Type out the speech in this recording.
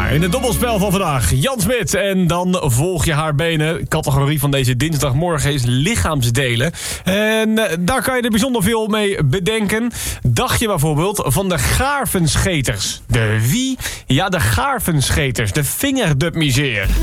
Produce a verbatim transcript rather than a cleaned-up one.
Ja, in het dobbelspel van vandaag. Jan Smit en dan volg je haar benen. Categorie van deze dinsdagmorgen is lichaamsdelen. En daar kan je er bijzonder veel mee bedenken. Dacht je bijvoorbeeld van de gaarvenscheters. De wie? Ja, de gaarvenscheters. De vingerdubmiseer.